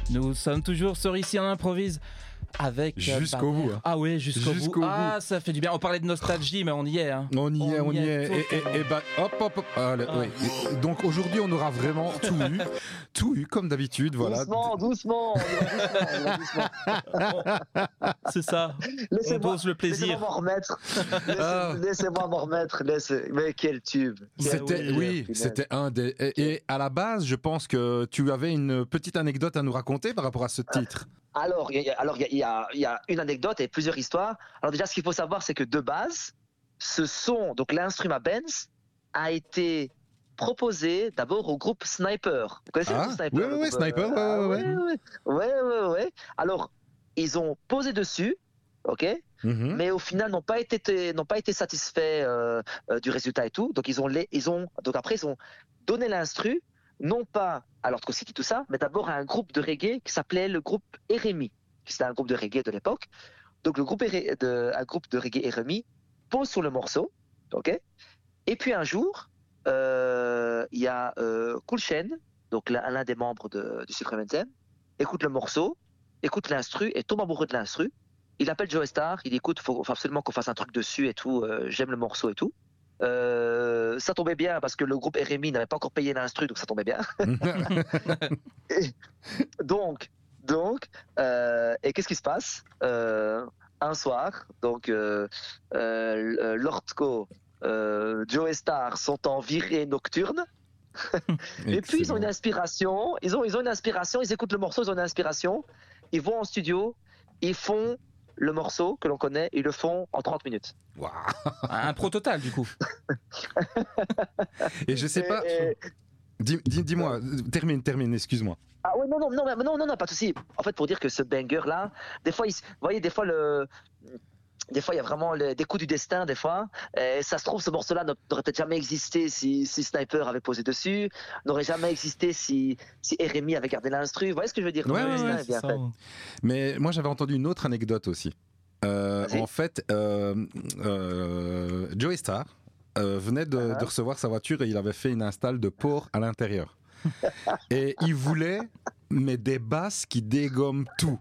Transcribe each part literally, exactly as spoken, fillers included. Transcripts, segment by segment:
Nous sommes toujours sur Ici on improvise avec jusqu'au bout. Hein. Ah oui, jusqu'au, jusqu'au bout. bout. Ah, ça fait du bien. On parlait de nostalgie, mais on y est. Hein. On y est, on, on y est. est. Et, et, et bah, hop, hop, hop. Allez, ah. oui. Donc aujourd'hui, on aura vraiment tout eu, tout eu comme d'habitude, voilà. Doucement, doucement, doucement, doucement. C'est ça. Laissez-moi, on dose le plaisir. Laissez-moi m'en remettre. Laissez, ah. Laissez-moi m'en remettre. Laissez... Mais quel tube. C'était, oui, oui c'était un des. Et, et à la base, je pense que tu avais une petite anecdote à nous raconter par rapport à ce titre. Alors, il y, alors il, y a, il y a une anecdote et plusieurs histoires. Alors déjà, ce qu'il faut savoir, c'est que de base, ce son, donc l'instrument Benz, a été proposé d'abord au groupe Sniper. Vous connaissez ah, le Sniper? Oui, oui, oui, Sniper, euh, ouais, ouais, ouais. Ouais, ouais, ouais. Alors, ils ont posé dessus, ok, mm-hmm. mais au final, n'ont pas été, n'ont pas été satisfaits euh, euh, du résultat et tout. Donc, ils ont, les, ils ont, donc après, ils ont donné l'instru, non pas à Lord City, tout ça, mais d'abord à un groupe de reggae qui s'appelait le groupe Eremi, qui c'était un groupe de reggae de l'époque. Donc le groupe de, un groupe de reggae Eremi pose sur le morceau, ok. Et puis un jour, il euh, y a euh, Cool Chain, donc l'un, l'un des membres de, du Supreme N T M, écoute le morceau, écoute l'instru et tombe amoureux de l'instru. Il appelle Joey Starr, il écoute, faut, faut absolument qu'on fasse un truc dessus et tout. Euh, j'aime le morceau et tout. Euh, ça tombait bien parce que le groupe R M I n'avait pas encore payé l'instru, donc ça tombait bien. et donc, donc, euh, et qu'est-ce qui se passe euh, un soir, donc euh, euh, Lordco, euh, Joey Starr sont en virée nocturne. Et puis ils ont une inspiration, ils ont ils ont une inspiration, ils écoutent le morceau, ils ont une inspiration, ils vont en studio, ils font le morceau que l'on connaît, ils le font en trente minutes. Wow. Un pro total, du coup. Et je sais et, pas. Et... Dis, dis, dis-moi, euh... termine, termine, excuse-moi. Ah ouais, non, non, non, non, non, non, pas de souci. En fait, pour dire que ce banger-là, des fois, il, vous voyez, des fois, le. Des fois, il y a vraiment le, des coups du destin, des fois. Et ça se trouve, ce morceau-là n'aurait peut-être jamais existé si, si Sniper avait posé dessus, n'aurait jamais existé si, si R M I avait gardé l'instru. Vous voyez ce que je veux dire? Ouais, ouais, ouais, bien fait. Mais moi, j'avais entendu une autre anecdote aussi. Euh, en fait, euh, euh, Joey Starr euh, venait de, uh-huh. de recevoir sa voiture et il avait fait une install de port à l'intérieur. Et il voulait mais des basses qui dégomment tout.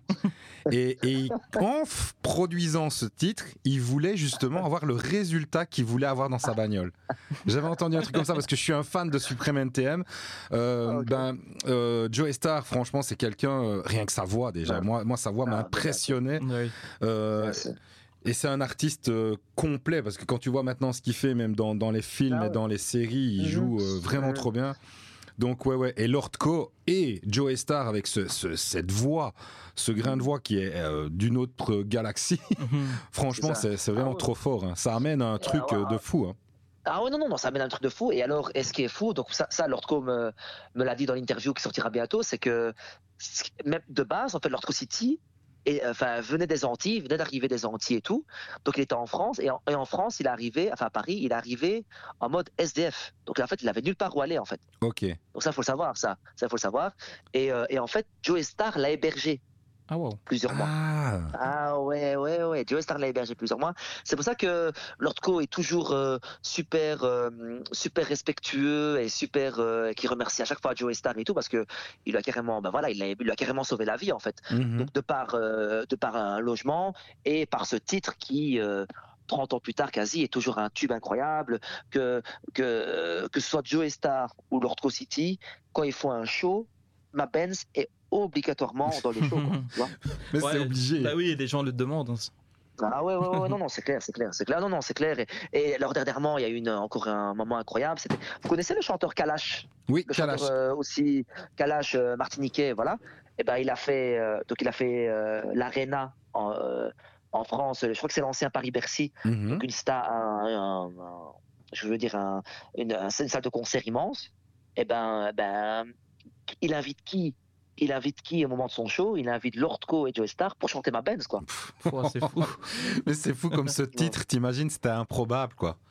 Et, et en f- produisant ce titre, il voulait justement avoir le résultat qu'il voulait avoir dans sa bagnole. J'avais entendu un truc comme ça parce que je suis un fan de Supreme N T M. Euh, okay. Ben, euh, Joey Starr, franchement, c'est quelqu'un, euh, rien que sa voix déjà. Ouais. Moi, moi, sa voix ah, m'a impressionné. Oui. Euh, Et c'est un artiste euh, complet parce que quand tu vois maintenant ce qu'il fait, même dans, dans les films ah, ouais. et dans les séries, il mmh. joue euh, vraiment mmh. trop bien. Donc ouais ouais, et Lordco et Joey Starr avec ce, ce, cette voix, ce grain de voix qui est euh, d'une autre galaxie, mmh. franchement c'est, c'est, c'est vraiment ah, ouais. trop fort, hein. Ça amène un truc ah, ouais. de fou. Hein. Ah ouais non non non, ça amène un truc de fou. Et alors, et ce qui est fou, donc ça, ça Lordco me, me l'a dit dans l'interview qui sortira bientôt, c'est que même de base en fait Lordco City, et enfin venait des Antilles, venait d'arriver des Antilles et tout. Donc il était en France et en, et en France il est arrivé, enfin à Paris, il est arrivé en mode S D F. Donc en fait il avait nulle part où aller en fait. Ok. Donc ça faut le savoir, ça, ça faut le savoir. Et, euh, et en fait Joey Starr l'a hébergé. Ah wow. Plusieurs mois. Ah. ah ouais ouais ouais. Joey Starr l'a hébergé plusieurs mois. C'est pour ça que Lordco est toujours euh, super euh, super respectueux et super euh, qui remercie à chaque fois Joey Starr et tout parce que il lui a carrément ben voilà il, a, il lui a carrément sauvé la vie en fait. Mm-hmm. Donc de par euh, de par un logement et par ce titre qui euh, trente ans plus tard quasi est toujours un tube incroyable, que que que ce soit Joey Starr ou Lordco City, quand ils font un show, ma Benz est obligatoirement dans les shows, quoi, tu vois. Mais ouais, c'est obligé. Bah oui, les gens le demandent. Ah ouais, ouais, ouais, non, non, c'est clair, c'est clair, c'est clair, non, non, c'est clair. Et, et alors dernièrement, il y a eu une, encore un moment incroyable. C'était, vous connaissez le chanteur Kalash? Oui, le Kalash. Chanteur, euh, aussi Kalash euh, martiniquais, voilà. Et ben il a fait, euh, donc il a fait euh, l'Arena en, euh, en France. Je crois que c'est l'ancien Paris-Bercy, mm-hmm. donc une star, un, un, un, je veux dire un, une, une salle de concert immense. Et ben, ben, il invite qui? Il invite qui au moment de son show? Il invite Lordco et Joey Starr pour chanter ma Benz, quoi. Oh, c'est fou. Mais c'est fou comme ce titre, t'imagines, c'était improbable, quoi.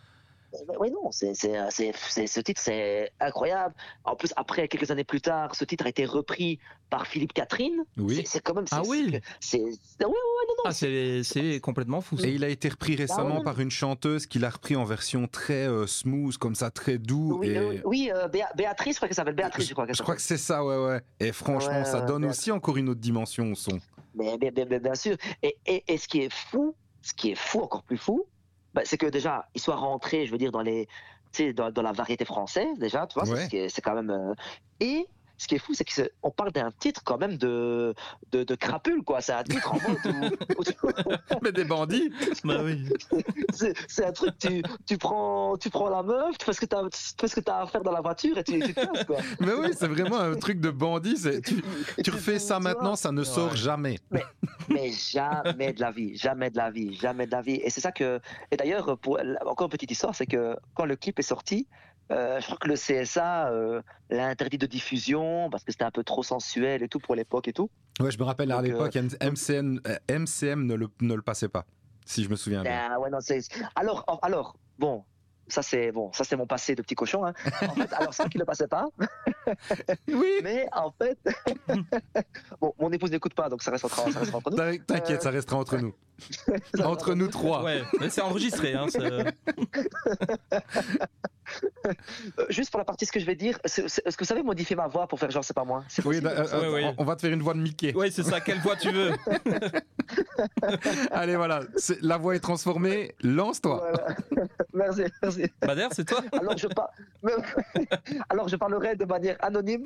Oui, non, c'est, c'est, c'est, c'est, ce titre, c'est incroyable. En plus, après, quelques années plus tard, ce titre a été repris par Philippe Catherine. Oui. C'est, c'est quand même. C'est, Ah oui. C'est, c'est, c'est, ouais, ouais, non, non. Ah, c'est, c'est complètement fou. Ça. Et il a été repris récemment Ah, ouais. par une chanteuse qui l'a repris en version très euh, smooth, comme ça, très doux. Oui, et... euh, oui euh, Béa- Béatrice, je crois qu'elle s'appelle Béatrice, je, je crois. Je crois que c'est ça, ouais, ouais. Et franchement, Ouais, ça ouais, donne ouais. aussi encore une autre dimension au son. Mais, mais, mais, mais bien sûr. Et, et, et ce qui est fou, ce qui est fou, encore plus fou, bah, c'est que déjà, il soit rentré, je veux dire, dans les, tu sais, dans, dans la variété française, déjà, tu vois, Ouais. c'est, ce qui est- c'est quand même. euh, Et ce qui est fou, c'est qu'on parle d'un titre quand même de, de, de crapule, quoi. C'est un titre en mode où, où- Mais des bandits. Bah oui. c'est, c'est un truc, tu, tu, prends, tu prends la meuf, tu fais ce que tu as à faire dans la voiture et tu, tu te casses, quoi. Mais oui, c'est vraiment un truc de bandit. C'est... Tu, tu refais ça Tu maintenant, vois. ça ne sort Ouais. jamais. Mais jamais de la vie, jamais de la vie, jamais de la vie. Et c'est ça que. Et d'ailleurs, pour encore une petite histoire, c'est que quand le clip est sorti, euh, je crois que le C S A euh, l'a interdit de diffusion parce que c'était un peu trop sensuel et tout pour l'époque et tout. Ouais, je me rappelle à Donc, l'époque, M C N, euh, M C M ne le, ne le passait pas, si je me souviens bien. Ah ouais, non, c'est. Alors, alors, bon. Ça c'est bon, ça c'est mon passé de petit cochon. Hein. En fait, alors ça qui ne le passait pas, Oui. mais en fait, bon, mon épouse n'écoute pas, donc ça reste entre, ça reste entre nous. T'in- T'inquiète, ça restera entre nous. Entre nous trois. Ouais, mais c'est enregistré. Hein, c'est... Euh, juste pour la partie ce que je vais dire, c'est- c'est- est-ce que vous savez modifier ma voix pour faire genre c'est pas moi? C'est Oui, possible, da- ça euh, Ouais, ouais. on- on va te faire une voix de Mickey. Ouais, c'est ça. Quelle voix tu veux? Allez, voilà, c'est- la voix est transformée, lance-toi. Voilà. Merci, merci. Bader, c'est toi? Alors je, par- Alors je parlerai de manière anonyme.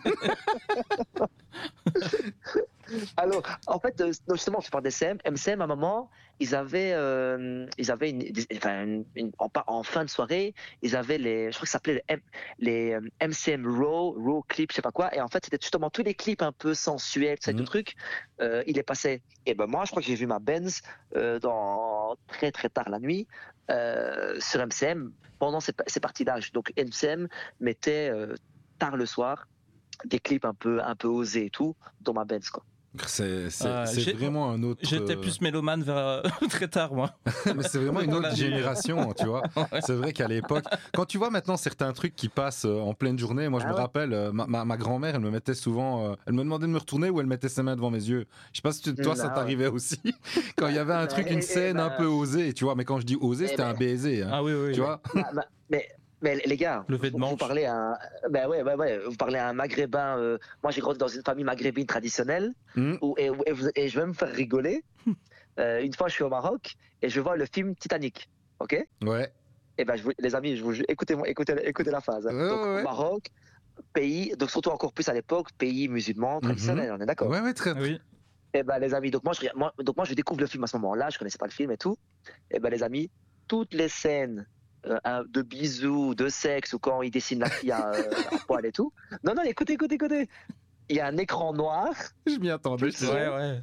Alors, en fait, euh, non, justement, je parle des C M. M C M, à un moment, ils avaient, euh, ils avaient une, des- enfin, une- une- en, pa- en fin de soirée, ils avaient les, je crois que ça s'appelait les, M- les euh, M C M Raw, Raw Clips, je sais pas quoi. Et en fait, c'était justement tous les clips un peu sensuels, tu sais, Mhm. tout truc. Euh, il les passait. Et ben moi, je crois que j'ai vu ma Benz euh, dans très très tard la nuit euh, sur M C M pendant ces, ces parties d'âge. Donc M C M mettait euh, tard le soir des clips un peu un peu osés et tout dans ma Benz, quoi. C'est c'est- Ah, c'est j'ai- vraiment un autre. J'étais euh, plus mélomane vers euh, très tard, moi. Mais c'est vraiment une Dans autre la nuit. génération, tu vois. C'est vrai qu'à l'époque, quand tu vois maintenant certains trucs qui passent euh, en pleine journée, moi je Ah me ouais. rappelle, euh, ma, ma- ma grand-mère, elle me mettait souvent, euh, elle me demandait de me retourner ou elle mettait ses mains devant mes yeux. Je sais pas si tu- toi Mm, ça ah ouais. t'arrivait aussi, quand il y avait un Bah, truc, eh, une eh, scène un bah. peu osée, tu vois. Mais quand je dis osée, Eh c'était ben. un baiser, hein, Ah oui, oui. tu vois. Bah, bah, mais, mais les gars, Levé de vous, manche. vous parlez à un, ben ouais, ouais, ouais, vous parlez à un maghrébin. euh, moi, j'ai grandi dans une famille maghrébine traditionnelle, Hmm. où, et, et vous- et je vais me faire rigoler. Euh, une fois, je suis au Maroc et je vois le film Titanic. Ok. Ouais. Et ben, je vous- les amis, je vous jure, écoutez, écoutez, écoutez la phase. hein. Ouais, donc, ouais, ouais. Maroc, pays, donc surtout encore plus à l'époque, pays musulman traditionnel. On est d'accord. Ouais, ouais, très. Ah oui. Eh ben les amis, donc moi, je, regarde- moi, donc moi je découvre le film à ce moment-là, je connaissais pas le film et tout. Eh ben les amis, toutes les scènes euh, hein, de bisous, de sexe ou quand il dessine la fille à, euh, à poil et tout. Non non, écoutez, écoutez, écoutez. Il y a un écran noir. Je m'y attendais. je sais. Ouais, ouais.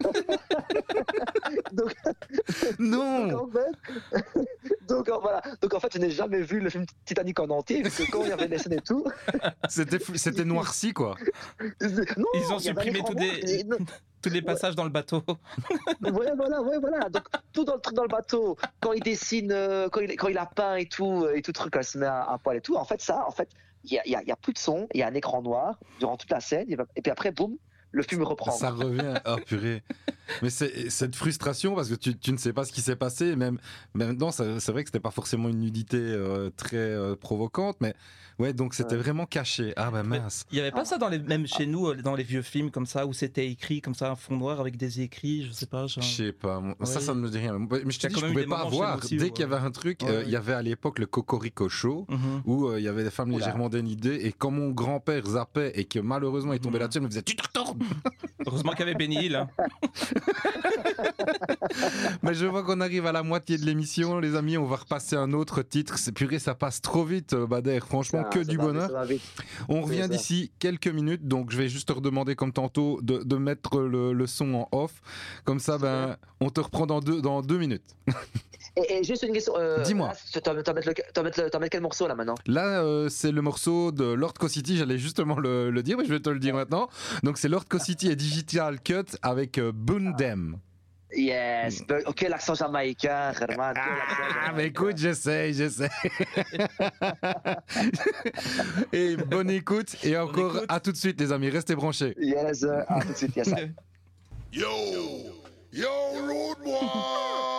Donc, Non. donc, en fait, donc en- voilà. Donc en fait, je n'ai jamais vu le film Titanic en entier parce que quand il y avait des scènes et tout, C'était fou- c'était noirci quoi. non, Ils ont il y avait un supprimé écran tous noir. des- Et- non, Tous les passages dans le bateau. Ouais, voilà, ouais, voilà. Donc, tout dans le truc dans le bateau, quand il dessine, euh, quand, il, quand il a peint et tout, euh, et tout truc, quand il se met à, à poil et tout, en fait, ça, en fait, il y a, il y a- il y a plus de son, il y a un écran noir durant toute la scène, et va- et puis après, boum, le film reprend. Ça revient. Oh purée. Mais c'est cette frustration parce que tu, tu ne sais pas ce qui s'est passé. Même maintenant, ça- c'est vrai que c'était pas forcément une nudité euh, très euh, provocante, mais ouais, donc c'était Ouais. vraiment caché. Ah bah mince. Il y avait pas ça dans les, même chez nous, euh, dans les vieux films comme ça, où c'était écrit comme ça, un fond noir avec des écrits, je sais pas. Genre... Je sais pas. moi, Ça, Ouais. ça ne me dit rien. Mais je Il y te a dis, quand je même eu pouvais des pas moments chez voir. nous aussi Dès où, qu'il y avait un truc, Ouais, euh, ouais. il y avait à l'époque le Cocorico Show. Mhm. Où euh, il y avait des femmes Oula. légèrement dénudées et quand mon grand-père zappait et que malheureusement il tombait Mhm. là-dessus, il me disait tu te retournes. Heureusement qu'il y avait Benny Hill. Hein. Mais je vois qu'on arrive à la moitié de l'émission, les amis. On va repasser un autre titre. C'est purée, ça passe trop vite, euh, Bader. Franchement, Ça- que ça du va vite, bonheur. ça va vite. On revient ça. d'ici quelques minutes, donc je vais juste te redemander comme tantôt de, de mettre le, le son en off. Comme ça, ben, on te reprend dans deux, dans deux minutes. Et, et juste une question. euh, Dis-moi. là, Tu vas mettre, le- tu vas mettre, le- tu vas mettre quel morceau là maintenant? Là, euh, c'est le morceau de Lord City. J'allais justement le, le dire, mais je vais te le dire maintenant. Donc, c'est Lord City et Digital Cut avec euh, Bundem. Yes. Ok, l'accent jamaïcain, Herman. Ah, mais écoute, j'essaie, j'essaie. Et bonne écoute. Et encore, écoute. À tout de suite, les amis. Restez branchés. Yes, à tout de suite. Yes. Yo, yo, road boy.